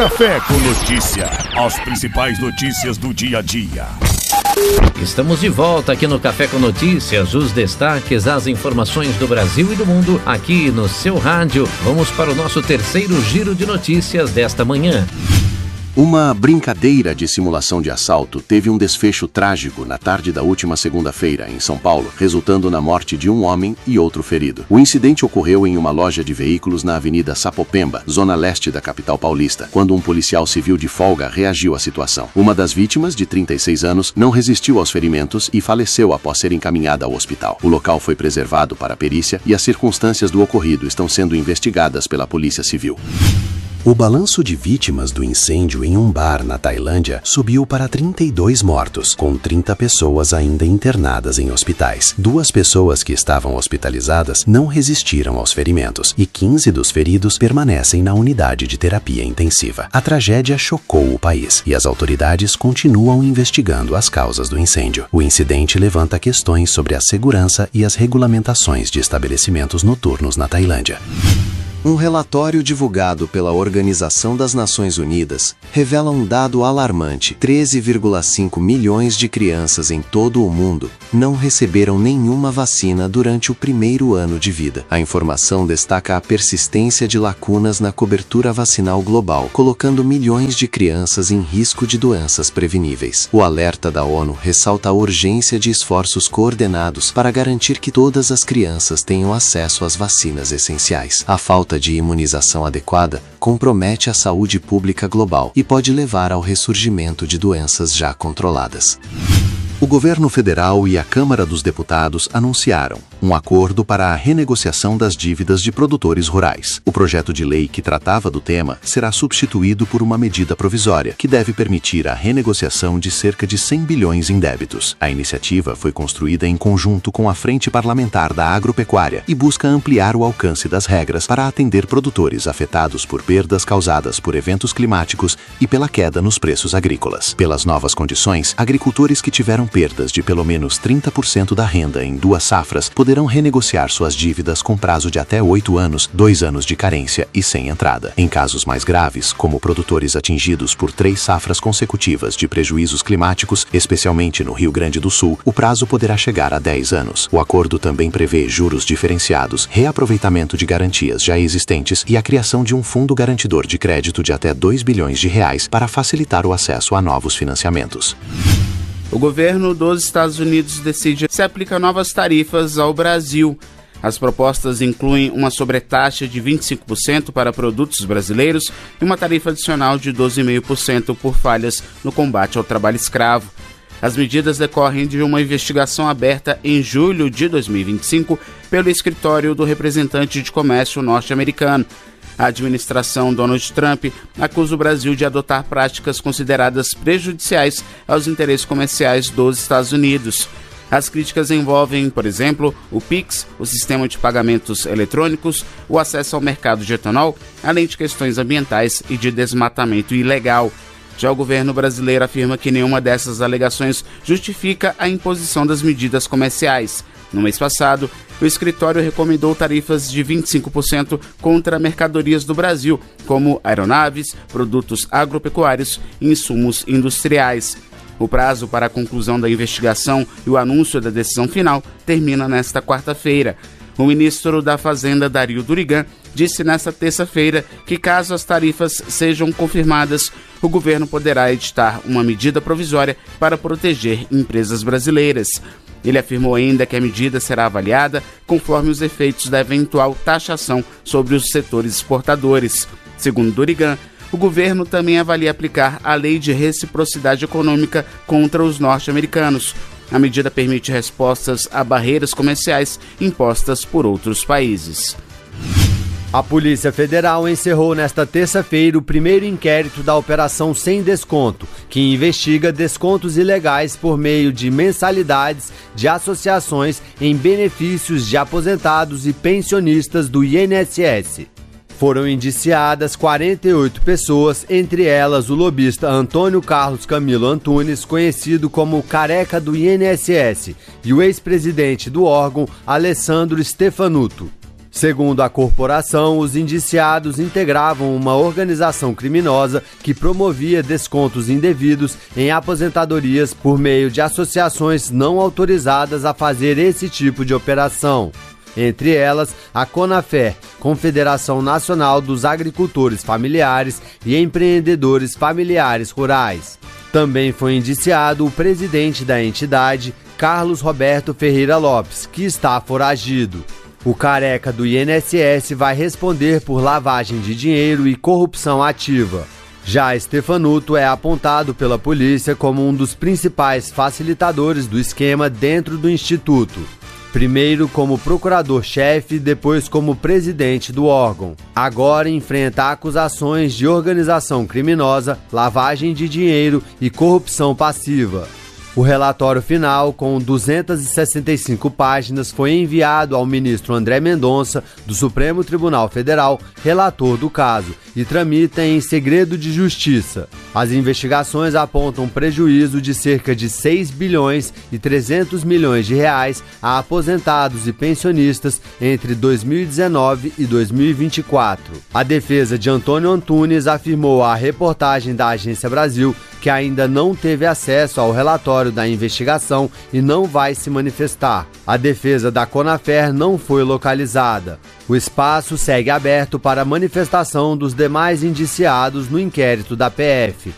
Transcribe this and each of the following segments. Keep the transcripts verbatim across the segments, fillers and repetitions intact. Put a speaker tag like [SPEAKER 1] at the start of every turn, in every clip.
[SPEAKER 1] Café com Notícia. As principais notícias do dia a dia.
[SPEAKER 2] Estamos de volta aqui no Café com Notícias, os destaques, as informações do Brasil e do mundo aqui no seu rádio. Vamos para o nosso terceiro giro de notícias desta manhã.
[SPEAKER 3] Uma brincadeira de simulação de assalto teve um desfecho trágico na tarde da última segunda-feira, em São Paulo, resultando na morte de um homem e outro ferido. O incidente ocorreu em uma loja de veículos na Avenida Sapopemba, zona leste da capital paulista, quando um policial civil de folga reagiu à situação. Uma das vítimas, de trinta e seis anos, não resistiu aos ferimentos e faleceu após ser encaminhada ao hospital. O local foi preservado para a perícia e as circunstâncias do ocorrido estão sendo investigadas pela Polícia Civil. O balanço de vítimas do incêndio em um bar na Tailândia subiu para trinta e dois mortos, com trinta pessoas ainda internadas em hospitais. Duas pessoas que estavam hospitalizadas não resistiram aos ferimentos e quinze dos feridos permanecem na unidade de terapia intensiva. A tragédia chocou o país e as autoridades continuam investigando as causas do incêndio. O incidente levanta questões sobre a segurança e as regulamentações de estabelecimentos noturnos na Tailândia. Um relatório divulgado pela Organização das Nações Unidas revela um dado alarmante: treze vírgula cinco milhões de crianças em todo o mundo não receberam nenhuma vacina durante o primeiro ano de vida. A informação destaca a persistência de lacunas na cobertura vacinal global, colocando milhões de crianças em risco de doenças preveníveis. O alerta da ONU ressalta a urgência de esforços coordenados para garantir que todas as crianças tenham acesso às vacinas essenciais. A falta de imunização adequada compromete a saúde pública global e pode levar ao ressurgimento de doenças já controladas. O governo federal e a Câmara dos Deputados anunciaram um acordo para a renegociação das dívidas de produtores rurais. O projeto de lei que tratava do tema será substituído por uma medida provisória, que deve permitir a renegociação de cerca de cem bilhões em débitos. A iniciativa foi construída em conjunto com a Frente Parlamentar da Agropecuária e busca ampliar o alcance das regras para atender produtores afetados por perdas causadas por eventos climáticos e pela queda nos preços agrícolas. Pelas novas condições, agricultores que tiveram perdas de pelo menos trinta por cento da renda em duas safras poderão renegociar suas dívidas com prazo de até oito anos, dois anos de carência e sem entrada. Em casos mais graves, como produtores atingidos por três safras consecutivas de prejuízos climáticos, especialmente no Rio Grande do Sul, o prazo poderá chegar a dez anos. O acordo também prevê juros diferenciados, reaproveitamento de garantias já existentes e a criação de um fundo garantidor de crédito de até dois bilhões de reais para facilitar o acesso a novos financiamentos.
[SPEAKER 4] O governo dos Estados Unidos decide se aplica novas tarifas ao Brasil. As propostas incluem uma sobretaxa de vinte e cinco por cento para produtos brasileiros e uma tarifa adicional de doze vírgula cinco por cento por falhas no combate ao trabalho escravo. As medidas decorrem de uma investigação aberta em julho de dois mil e vinte e cinco pelo escritório do representante de comércio norte-americano. A administração Donald Trump acusa o Brasil de adotar práticas consideradas prejudiciais aos interesses comerciais dos Estados Unidos. As críticas envolvem, por exemplo, o Pix, o sistema de pagamentos eletrônicos, o acesso ao mercado de etanol, além de questões ambientais e de desmatamento ilegal. Já o governo brasileiro afirma que nenhuma dessas alegações justifica a imposição das medidas comerciais. No mês passado, o escritório recomendou tarifas de vinte e cinco por cento contra mercadorias do Brasil, como aeronaves, produtos agropecuários e insumos industriais. O prazo para a conclusão da investigação e o anúncio da decisão final termina nesta quarta-feira. O ministro da Fazenda, Dario Durigan, disse nesta terça-feira que, caso as tarifas sejam confirmadas, o governo poderá editar uma medida provisória para proteger empresas brasileiras. Ele afirmou ainda que a medida será avaliada conforme os efeitos da eventual taxação sobre os setores exportadores. Segundo Durigan, o governo também avalia aplicar a lei de reciprocidade econômica contra os norte-americanos. A medida permite respostas a barreiras comerciais impostas por outros países.
[SPEAKER 5] A Polícia Federal encerrou nesta terça-feira o primeiro inquérito da Operação Sem Desconto, que investiga descontos ilegais por meio de mensalidades de associações em benefícios de aposentados e pensionistas do I N S S. Foram indiciadas quarenta e oito pessoas, entre elas o lobista Antônio Carlos Camilo Antunes, conhecido como o Careca do I N S S, e o ex-presidente do órgão, Alessandro Stefanuto. Segundo a corporação, os indiciados integravam uma organização criminosa que promovia descontos indevidos em aposentadorias por meio de associações não autorizadas a fazer esse tipo de operação. Entre elas, a CONAFER, Confederação Nacional dos Agricultores Familiares e Empreendedores Familiares Rurais. Também foi indiciado o presidente da entidade, Carlos Roberto Ferreira Lopes, que está foragido. O careca do I N S S vai responder por lavagem de dinheiro e corrupção ativa. Já Stefanuto é apontado pela polícia como um dos principais facilitadores do esquema dentro do Instituto. Primeiro como procurador-chefe, depois como presidente do órgão. Agora enfrenta acusações de organização criminosa, lavagem de dinheiro e corrupção passiva. O relatório final, com duzentas e sessenta e cinco páginas, foi enviado ao ministro André Mendonça, do Supremo Tribunal Federal, relator do caso, e tramita em segredo de justiça. As investigações apontam prejuízo de cerca de seis bilhões e trezentos milhões de reais a aposentados e pensionistas entre dois mil e dezenove e dois mil e vinte e quatro. A defesa de Antônio Antunes afirmou à reportagem da Agência Brasil que ainda não teve acesso ao relatório da investigação e não vai se manifestar. A defesa da CONAFER não foi localizada. O espaço segue aberto para a manifestação dos demais indiciados no inquérito da P F.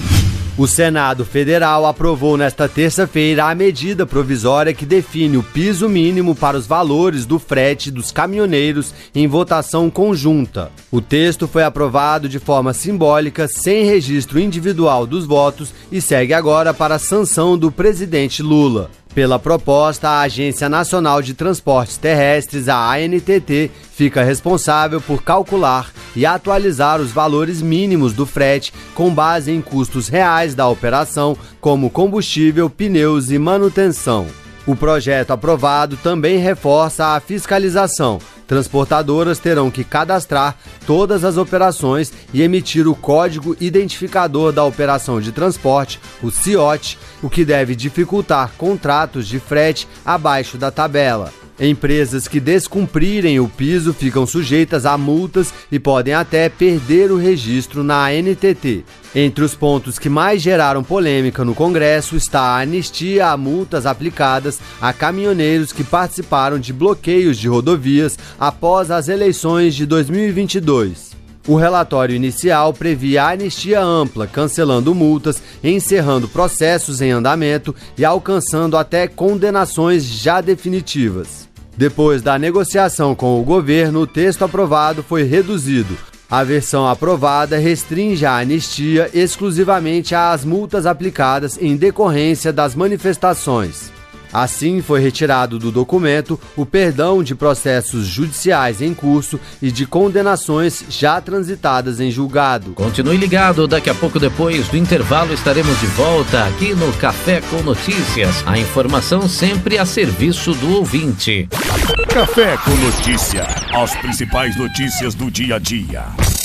[SPEAKER 5] O Senado Federal aprovou nesta terça-feira a medida provisória que define o piso mínimo para os valores do frete dos caminhoneiros em votação conjunta. O texto foi aprovado de forma simbólica, sem registro individual dos votos, e segue agora para a sanção do presidente Lula. Pela proposta, a Agência Nacional de Transportes Terrestres, a A N T T, fica responsável por calcular e atualizar os valores mínimos do frete com base em custos reais da operação, como combustível, pneus e manutenção. O projeto aprovado também reforça a fiscalização. Transportadoras terão que cadastrar todas as operações e emitir o Código Identificador da Operação de Transporte, o C I O T, o que deve dificultar contratos de frete abaixo da tabela. Empresas que descumprirem o piso ficam sujeitas a multas e podem até perder o registro na A N T T. Entre os pontos que mais geraram polêmica no Congresso está a anistia a multas aplicadas a caminhoneiros que participaram de bloqueios de rodovias após as eleições de dois mil e vinte e dois. O relatório inicial previa a anistia ampla, cancelando multas, encerrando processos em andamento e alcançando até condenações já definitivas. Depois da negociação com o governo, o texto aprovado foi reduzido. A versão aprovada restringe a anistia exclusivamente às multas aplicadas em decorrência das manifestações. Assim, foi retirado do documento o perdão de processos judiciais em curso e de condenações já transitadas em julgado.
[SPEAKER 2] Continue ligado, daqui a pouco, depois do intervalo, estaremos de volta aqui no Café com Notícias. A informação sempre a serviço do ouvinte.
[SPEAKER 1] Café com Notícia. As principais notícias do dia a dia.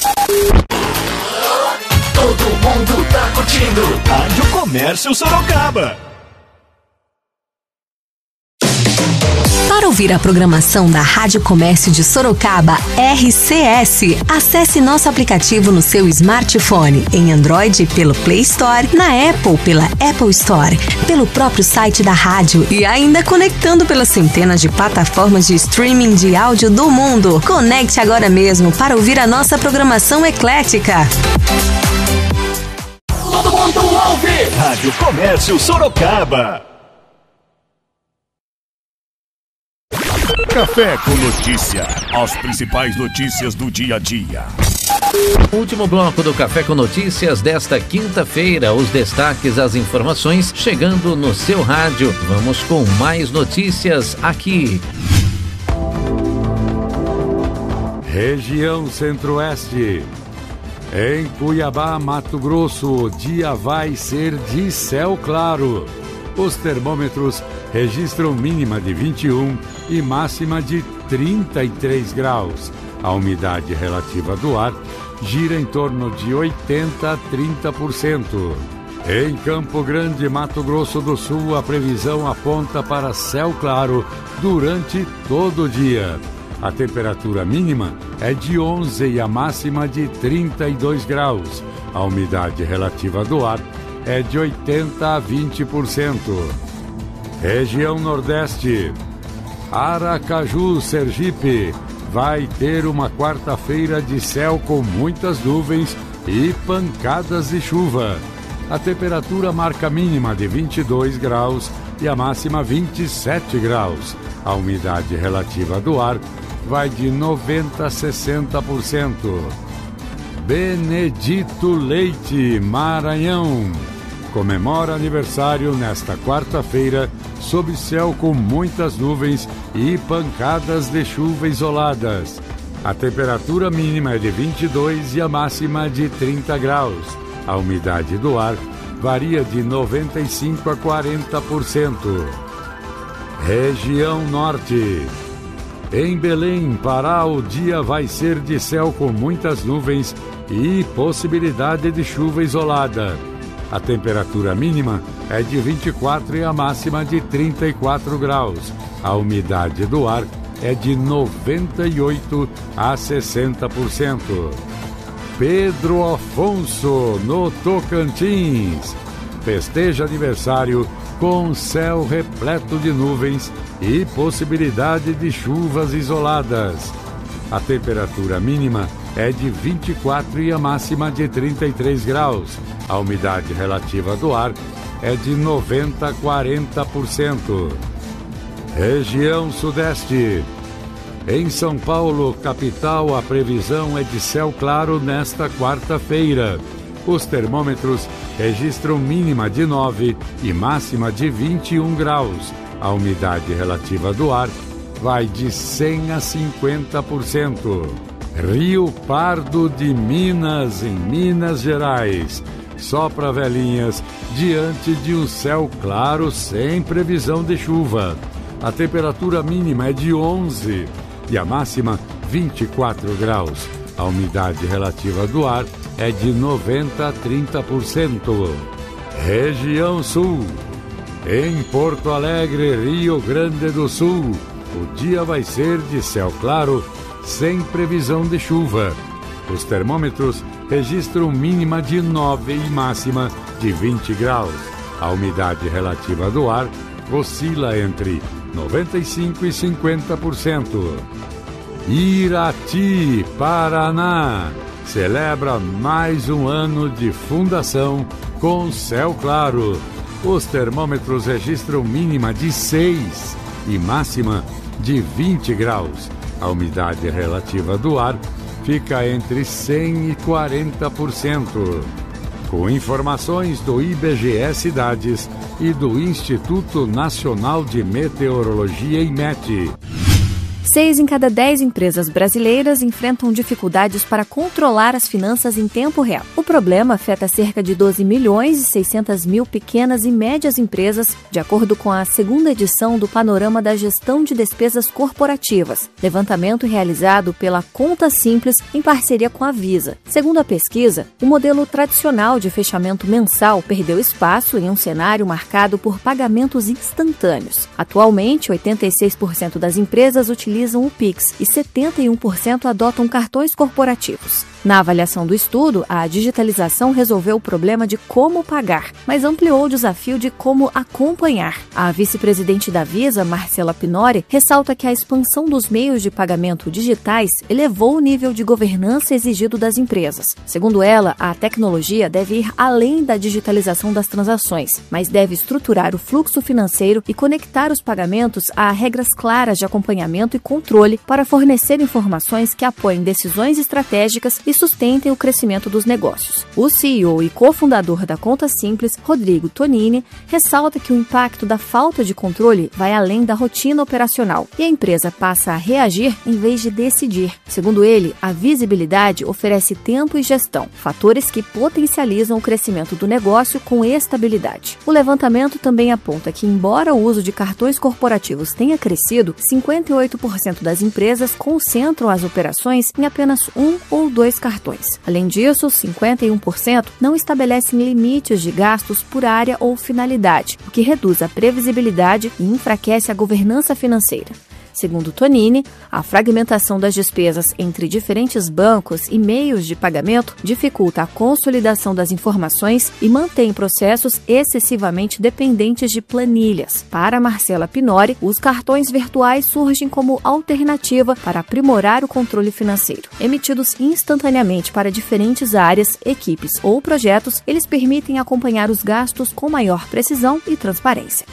[SPEAKER 6] Todo mundo tá curtindo Rádio Comércio Sorocaba.
[SPEAKER 7] Para ouvir a programação da Rádio Comércio de Sorocaba, R C S, acesse nosso aplicativo no seu smartphone, em Android pelo Play Store, na Apple pela Apple Store, pelo próprio site da rádio e ainda conectando pelas centenas de plataformas de streaming de áudio do mundo. Conecte agora mesmo para ouvir a nossa programação eclética.
[SPEAKER 6] Todo mundo ouve Rádio Comércio Sorocaba.
[SPEAKER 1] Café com Notícia. As principais notícias do dia a dia.
[SPEAKER 2] Último bloco do Café com Notícias desta quinta-feira. Os destaques, as informações chegando no seu rádio. Vamos com mais notícias aqui.
[SPEAKER 8] Região Centro-Oeste. Em Cuiabá, Mato Grosso, o dia vai ser de céu claro. Os termômetros registram mínima de vinte e um e máxima de trinta e três graus. A umidade relativa do ar gira em torno de oitenta a trinta por cento. Em Campo Grande, Mato Grosso do Sul, a previsão aponta para céu claro durante todo o dia. A temperatura mínima é de onze e a máxima de trinta e dois graus. A umidade relativa do ar é de oitenta a vinte por cento. Região Nordeste. Aracaju, Sergipe, vai ter uma quarta-feira de céu com muitas nuvens e pancadas de chuva. A temperatura marca mínima de vinte e dois graus e a máxima vinte e sete graus. A umidade relativa do ar vai de noventa a sessenta por cento. Benedito Leite, Maranhão, comemora aniversário nesta quarta-feira sob céu com muitas nuvens e pancadas de chuva isoladas. A temperatura mínima é de vinte e dois e a máxima de trinta graus. A umidade do ar varia de noventa e cinco a quarenta por cento. Região Norte. Em Belém, Pará, o dia vai ser de céu com muitas nuvens e possibilidade de chuva isolada. A temperatura mínima é de vinte e quatro e a máxima de trinta e quatro graus. A umidade do ar é de noventa e oito a sessenta por cento. Pedro Afonso, no Tocantins, festeja aniversário com céu repleto de nuvens e possibilidade de chuvas isoladas. A temperatura mínima é de vinte e quatro e a máxima de trinta e três graus. A umidade relativa do ar é de noventa a quarenta por cento. Região Sudeste. Em São Paulo, capital, a previsão é de céu claro nesta quarta-feira. Os termômetros registram mínima de nove e máxima de vinte e um graus. A umidade relativa do ar vai de cem a cinquenta por cento. Rio Pardo de Minas, em Minas Gerais. Sopra velhinhas diante de um céu claro sem previsão de chuva. A temperatura mínima é de onze e a máxima vinte e quatro graus. A umidade relativa do ar é de noventa a trinta por cento. Região Sul. Em Porto Alegre, Rio Grande do Sul, o dia vai ser de céu claro, sem previsão de chuva. Os termômetros registram mínima de nove e máxima de vinte graus. A umidade relativa do ar oscila entre noventa e cinco e cinquenta por cento. Irati, Paraná, celebra mais um ano de fundação com céu claro. Os termômetros registram mínima de seis e máxima de vinte graus. A umidade relativa do ar fica entre cem e quarenta por cento. Com informações do I B G E Cidades e do Instituto Nacional de Meteorologia, IMET.
[SPEAKER 9] Seis em cada dez empresas brasileiras enfrentam dificuldades para controlar as finanças em tempo real. O problema afeta cerca de doze milhões e seiscentas mil pequenas e médias empresas, de acordo com a segunda edição do Panorama da Gestão de Despesas Corporativas, levantamento realizado pela Conta Simples em parceria com a Visa. Segundo a pesquisa, o modelo tradicional de fechamento mensal perdeu espaço em um cenário marcado por pagamentos instantâneos. Atualmente, oitenta e seis por cento das empresas utilizam utilizam o Pix e setenta e um por cento adotam cartões corporativos. Na avaliação do estudo, a digitalização resolveu o problema de como pagar, mas ampliou o desafio de como acompanhar. A vice-presidente da Visa, Marcela Pinori, ressalta que a expansão dos meios de pagamento digitais elevou o nível de governança exigido das empresas. Segundo ela, a tecnologia deve ir além da digitalização das transações, mas deve estruturar o fluxo financeiro e conectar os pagamentos a regras claras de acompanhamento e controle para fornecer informações que apoiem decisões estratégicas e sustentem o crescimento dos negócios. O C E O e cofundador da Conta Simples, Rodrigo Tonini, ressalta que o impacto da falta de controle vai além da rotina operacional e a empresa passa a reagir em vez de decidir. Segundo ele, a visibilidade oferece tempo e gestão, fatores que potencializam o crescimento do negócio com estabilidade. O levantamento também aponta que, embora o uso de cartões corporativos tenha crescido, cinquenta e oito por cento das empresas concentram as operações em apenas um ou dois cartões. Além disso, cinquenta e um por cento não estabelecem limites de gastos por área ou finalidade, o que reduz a previsibilidade e enfraquece a governança financeira. Segundo Tonini, a fragmentação das despesas entre diferentes bancos e meios de pagamento dificulta a consolidação das informações e mantém processos excessivamente dependentes de planilhas. Para Marcela Pinori, os cartões virtuais surgem como alternativa para aprimorar o controle financeiro. Emitidos instantaneamente para diferentes áreas, equipes ou projetos, eles permitem acompanhar os gastos com maior precisão e transparência.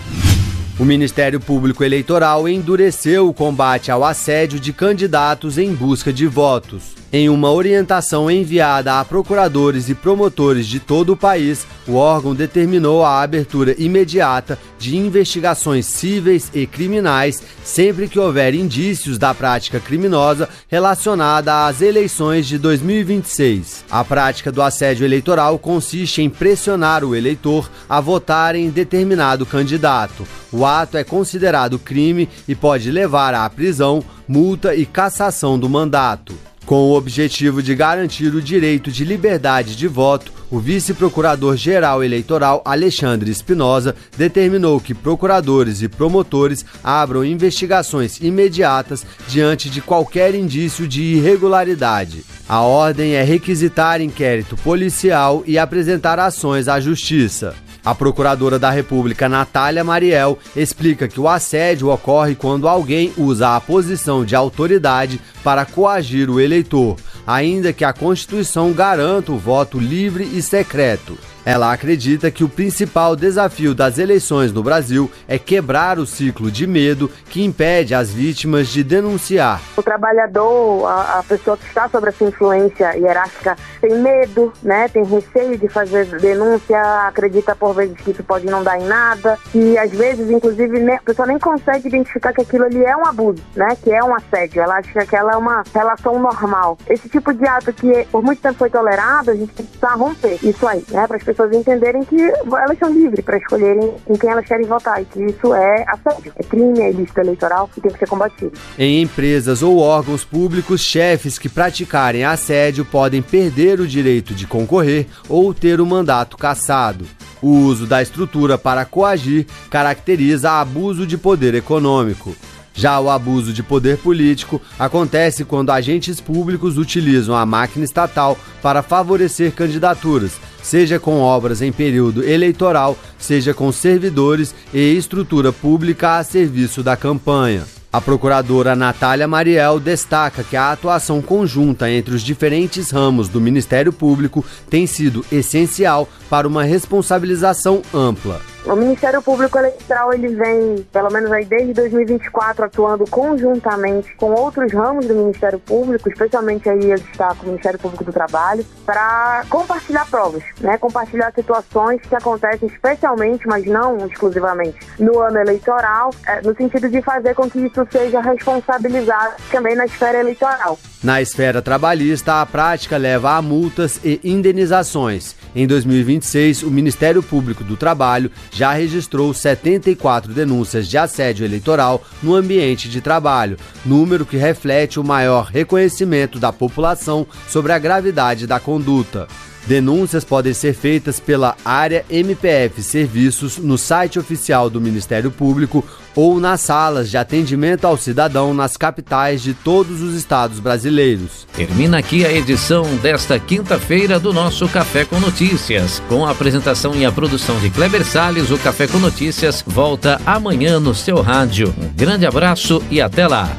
[SPEAKER 5] O Ministério Público Eleitoral endureceu o combate ao assédio de candidatos em busca de votos. Em uma orientação enviada a procuradores e promotores de todo o país, o órgão determinou a abertura imediata de investigações cíveis e criminais sempre que houver indícios da prática criminosa relacionada às eleições de dois mil e vinte e seis. A prática do assédio eleitoral consiste em pressionar o eleitor a votar em determinado candidato. O ato é considerado crime e pode levar à prisão, multa e cassação do mandato. Com o objetivo de garantir o direito de liberdade de voto, o vice-procurador-geral eleitoral Alexandre Espinosa determinou que procuradores e promotores abram investigações imediatas diante de qualquer indício de irregularidade. A ordem é requisitar inquérito policial e apresentar ações à Justiça. A procuradora da República, Natália Mariel, explica que o assédio ocorre quando alguém usa a posição de autoridade para coagir o eleitor, ainda que a Constituição garanta o voto livre e secreto. Ela acredita que o principal desafio das eleições no Brasil é quebrar o ciclo de medo que impede as vítimas de denunciar.
[SPEAKER 10] O trabalhador, a, a pessoa que está sob essa influência hierárquica, tem medo, né? Tem receio de fazer denúncia, acredita por vezes que isso pode não dar em nada, e às vezes, inclusive, a pessoa nem consegue identificar que aquilo ali é um abuso, né? Que é um assédio. Ela acha que aquela é uma relação normal. Esse tipo de ato que por muito tempo foi tolerado, a gente precisa romper isso aí, né? Para as pessoas entenderem que elas são livres para escolherem em quem elas querem votar e que isso é assédio, é crime, é ilícito eleitoral e tem que ser combatido.
[SPEAKER 5] Em empresas ou órgãos públicos, chefes que praticarem assédio podem perder o direito de concorrer ou ter o mandato cassado. O uso da estrutura para coagir caracteriza abuso de poder econômico. Já o abuso de poder político acontece quando agentes públicos utilizam a máquina estatal para favorecer candidaturas, seja com obras em período eleitoral, seja com servidores e estrutura pública a serviço da campanha. A procuradora Natália Mariel destaca que a atuação conjunta entre os diferentes ramos do Ministério Público tem sido essencial para uma responsabilização ampla.
[SPEAKER 10] O Ministério Público Eleitoral, ele vem, pelo menos aí desde dois mil e vinte e quatro, atuando conjuntamente com outros ramos do Ministério Público, especialmente aí eu destaco o Ministério Público do Trabalho, para compartilhar provas, né? Compartilhar situações que acontecem especialmente, mas não exclusivamente, no ano eleitoral, é, no sentido de fazer com que isso seja responsabilizado também na esfera eleitoral.
[SPEAKER 5] Na esfera trabalhista, a prática leva a multas e indenizações. Em dois mil e vinte e seis, o Ministério Público do Trabalho já registrou setenta e quatro denúncias de assédio eleitoral no ambiente de trabalho, número que reflete o maior reconhecimento da população sobre a gravidade da conduta. Denúncias podem ser feitas pela área M P F Serviços no site oficial do Ministério Público ou nas salas de atendimento ao cidadão nas capitais de todos os estados brasileiros.
[SPEAKER 2] Termina aqui a edição desta quinta-feira do nosso Café com Notícias. Com a apresentação e a produção de Kleber Salles, o Café com Notícias volta amanhã no seu rádio. Um grande abraço e até lá.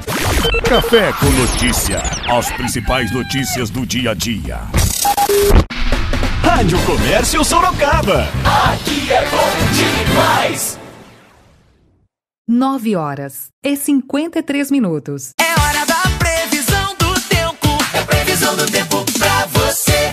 [SPEAKER 1] Café com Notícia. As principais notícias do dia a dia.
[SPEAKER 6] Rádio Comércio Sorocaba. Aqui é bom demais.
[SPEAKER 11] Nove horas e cinquenta e três minutos.
[SPEAKER 12] É hora da previsão do tempo. É previsão do tempo pra você.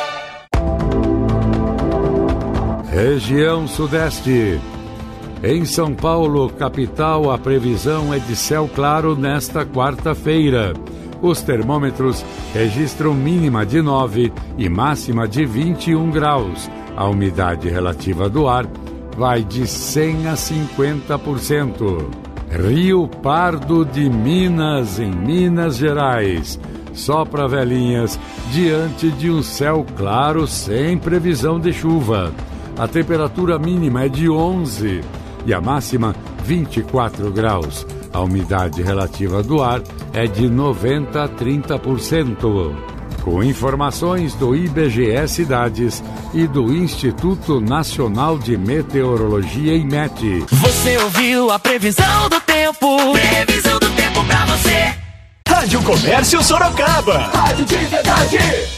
[SPEAKER 8] Região Sudeste. Em São Paulo, capital, a previsão é de céu claro nesta quarta-feira. Os termômetros registram mínima de nove e máxima de vinte e um graus. A umidade relativa do ar vai de cem a cinquenta por cento. Rio Pardo de Minas, em Minas Gerais. Sopra velhinhas diante de um céu claro sem previsão de chuva. A temperatura mínima é de onze e a máxima vinte e quatro graus. A umidade relativa do ar é de noventa a trinta por cento. Com informações do I B G E Cidades e do Instituto Nacional de Meteorologia, IMET.
[SPEAKER 12] Você ouviu a previsão do tempo? Previsão do tempo pra você.
[SPEAKER 6] Rádio Comércio Sorocaba. Rádio de verdade.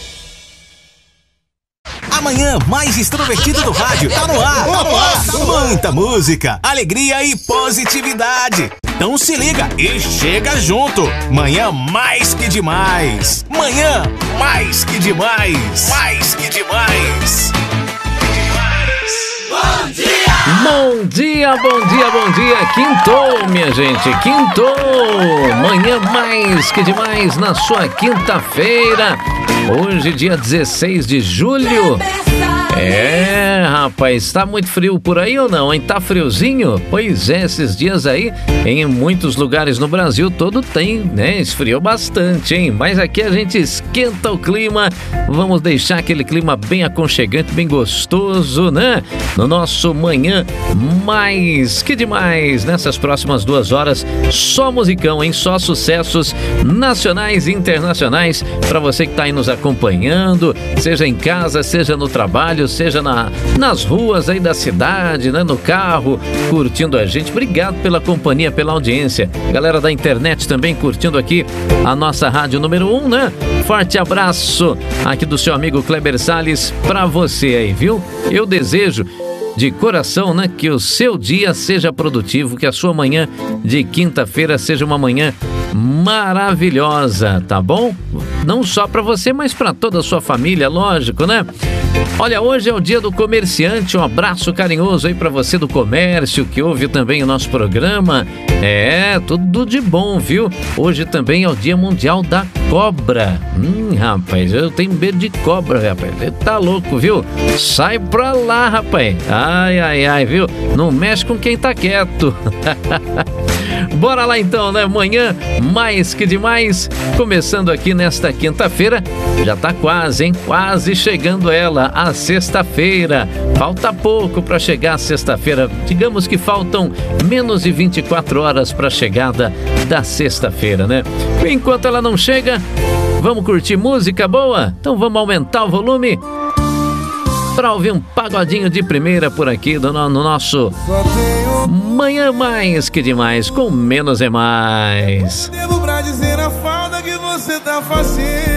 [SPEAKER 13] Amanhã mais extrovertido do rádio. Tá no ar, tá no ar. Muita música, alegria e positividade. Então se liga e chega junto. Manhã mais que demais. Manhã mais que demais. Mais que demais.
[SPEAKER 12] Bom dia!
[SPEAKER 2] Bom dia, bom dia, bom dia. Quintou, minha gente, quintou. Manhã mais que demais na sua quinta-feira. Hoje, dia dezesseis de julho. É, rapaz, tá muito frio por aí ou não, hein? Tá friozinho? Pois é, esses dias aí, em muitos lugares no Brasil todo tem, né? Esfriou bastante, hein? Mas aqui a gente esquenta o clima, vamos deixar aquele clima bem aconchegante, bem gostoso, né? No nosso manhã mais que demais, nessas próximas duas horas, só musicão, hein? Só sucessos nacionais e internacionais pra você que tá aí nos acompanhando, seja em casa, seja no trabalho, seja na, nas ruas aí da cidade, né, no carro, curtindo a gente. Obrigado pela companhia, pela audiência. Galera da internet também curtindo aqui a nossa rádio número um, né? Forte abraço aqui do seu amigo Kleber Salles pra você aí, viu? Eu desejo de coração, né, que o seu dia seja produtivo, que a sua manhã de quinta-feira seja uma manhã maravilhosa, tá bom? Não só para você, mas para toda a sua família, lógico, né? Olha, hoje é o dia do comerciante, um abraço carinhoso aí para você do comércio que ouve também o nosso programa. É, tudo de bom, viu? Hoje também é o dia mundial da cobra. Hum, rapaz, eu tenho medo de cobra, rapaz. Você tá louco, viu? Sai pra lá, rapaz. Ai, ai, ai, viu? Não mexe com quem tá quieto. Bora lá então, né? Manhã mais que demais, começando aqui nesta quinta-feira, já tá quase, hein? Quase chegando ela, a sexta-feira. Falta pouco para chegar a sexta-feira, digamos que faltam menos de vinte e quatro horas para a chegada da sexta-feira, né? Enquanto ela não chega, vamos curtir música boa? Então vamos aumentar o volume para ouvir um pagodinho de primeira por aqui no, no nosso Manhã Mais Que Demais, com Menos é Mais.
[SPEAKER 14] Devo pra dizer a falta que você tá fazendo.